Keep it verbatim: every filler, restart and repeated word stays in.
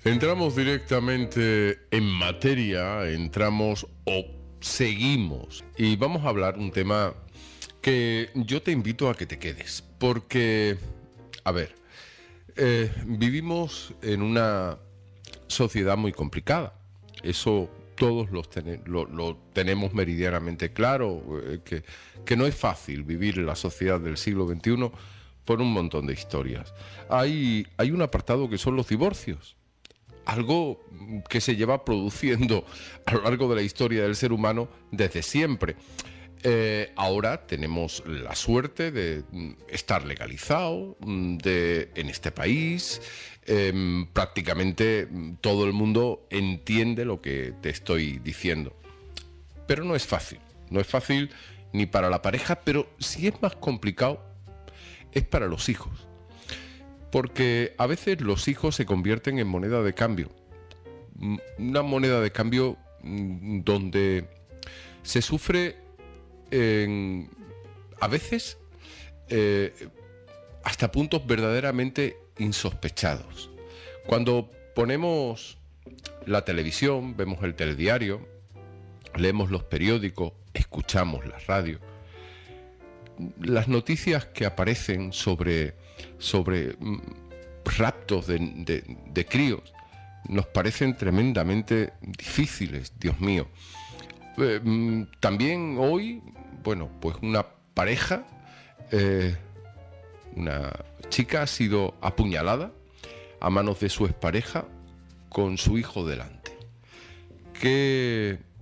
Entramos directamente en materia, entramos o seguimos y vamos a hablar un tema que yo te invito a que te quedes, porque, a ver, eh, vivimos en una sociedad muy complicada, eso todos los tene- lo, lo tenemos meridianamente claro, eh, que, que no es fácil vivir en la sociedad del siglo veintiuno por un montón de historias. Hay, hay un apartado que son los divorcios, algo que se lleva produciendo a lo largo de la historia del ser humano desde siempre. Eh, ahora tenemos la suerte de mm, estar legalizado mm, de, en este país. Eh, prácticamente mm, todo el mundo entiende lo que te estoy diciendo. Pero no es fácil. No es fácil ni para la pareja, pero si es más complicado es para los hijos. Porque a veces los hijos se convierten en moneda de cambio. Mm, Una moneda de cambio mm, donde se sufre en, a veces eh, hasta puntos verdaderamente insospechados. Cuando ponemos la televisión, vemos el telediario, leemos los periódicos, escuchamos la radio, las noticias que aparecen sobre, sobre mm, raptos de, de, de críos nos parecen tremendamente difíciles, Dios mío. Eh, mm, también hoy, bueno, pues una pareja, eh, una chica ha sido apuñalada a manos de su expareja con su hijo delante. Qué,